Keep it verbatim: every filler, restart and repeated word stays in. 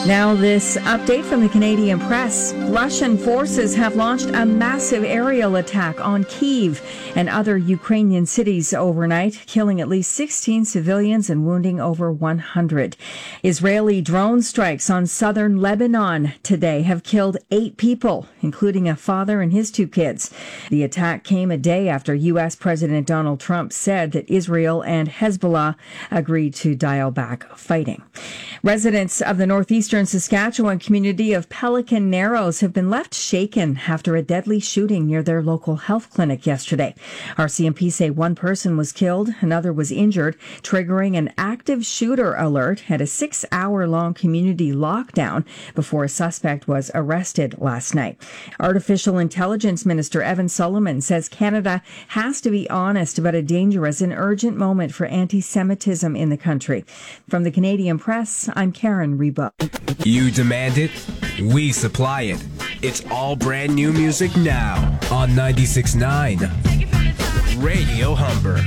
Now, this update from the Canadian Press. Russian forces have launched a massive aerial attack on Kyiv and other Ukrainian cities overnight, killing at least sixteen civilians and wounding over one hundred. Israeli drone strikes on southern Lebanon today have killed eight people, including a father and his two kids. The attack came a day after U S. President Donald Trump said that Israel and Hezbollah agreed to dial back fighting. Residents of the northeastern Saskatchewan community of Pelican Narrows have been left shaken after a deadly shooting near their local health clinic yesterday. R C M P say one person was killed, another was injured, triggering an active shooter alert and a six-hour-long community lockdown before a suspect was arrested last night. Artificial Intelligence Minister Evan Solomon says Canada has to be honest about a dangerous and urgent moment for anti-Semitism in the country. From the Canadian Press, I'm Karen Reba. You demand it, we supply it. It's all brand new music now on ninety-six point nine Radio Humber.